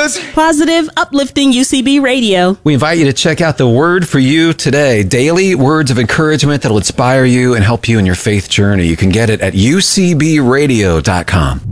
was Positive, uplifting UCB radio. We invite you to check out the Word for You today. Daily words of encouragement that will inspire you and help you in your faith journey. You can get it at ucbradio.com.